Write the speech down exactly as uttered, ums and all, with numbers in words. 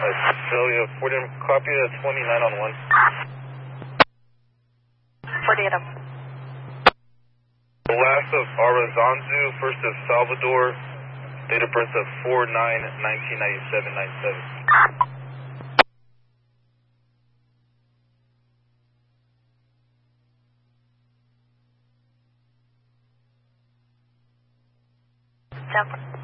Australia, Fordham, copy that twenty-nine on one. Fordham. The last of Arazanzu, first of Salvador, date of birth of four nine nineteen ninety-seven ninety-seven. Jump.